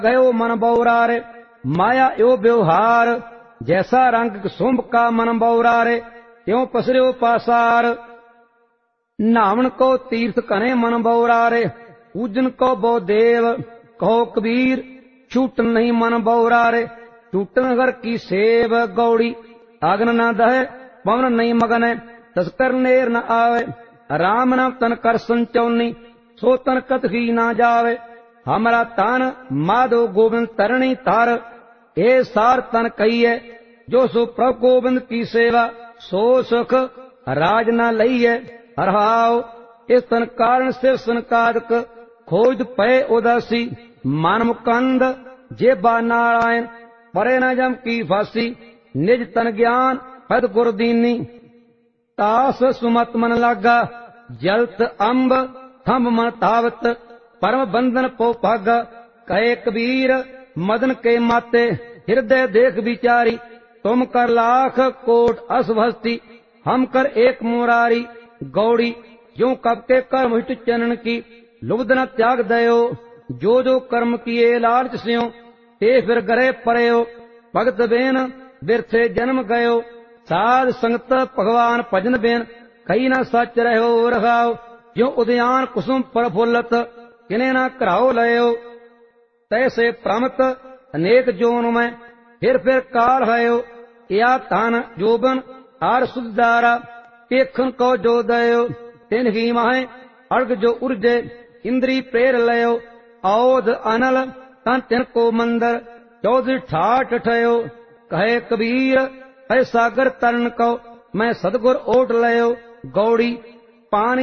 गयो मन बौरारे, माया यो व्यवहार, जैसा रंग कुसुम्भ का मन बौरारे, त्यों पसरियो पासार। नावन को तीर्थ कने मन बौरारे, पूजन को बो देव, कहो कबीर छूटन नहीं मन बौरारे, छूटन घर की सेव गौड़ी, आगन न दहे पवन नहीं मगने, तस्कर नेर न आवे, राम नाम तन कर संचौनी, सो तन कत ही ना जावे, हमारा तन माधो गोविंद तरणी तार, ए सार तन कहिए, जो सो प्रभु गोविंद की सेवा, सो सुख राज न लईए, हरहाओ इस तन कारण शिव सनकादक, खोज पय उदासी, मन मुकंद जेबा नारायण, परे न जम की फांसी, निज तन ज्ञान पद गुर दीनी, तास सुमत मन लागा, जलत अम्ब थंब मन तावत, परम बंधन पो भागा, कहे कबीर मदन के माते, हृदय देख विचारी, तुम कर लाख कोट असभस्ती, हम कर एक मुरारी, गौड़ी जो कब के कर्म हिट चनन की, लुब्ध न त्याग दयो, जो जो कर्म किए लालच स्यों, ते फिर गरे परेयो, भगत बेन बिरथे जन्म गयो, साध संगत भगवान भजन बेन, कही न सच रहो रखाओ, जो उद्यान कुसुम प्रफुल्लत, किने न कराओ लयो, तैसे प्रमत अनेक जोन में, फिर काल हयो, या तन जोबन आर सुधारा, पेखन को जो दयो, तिन ही माहे अर्घ जो उर्जे, इंद्री प्रेर लयो, औध अनल तन तिन को मंदर, चौधरी ठाठ ठयो, कहे कबीर है सागर तरन को, मैं सदगुर ओट लयो, गौड़ी पानी